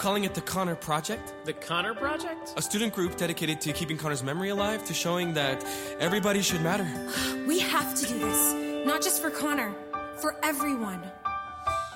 calling it the Connor Project. The Connor Project? A student group dedicated to keeping Connor's memory alive, to showing that everybody should matter. We have to do this. Not just for Connor. For everyone.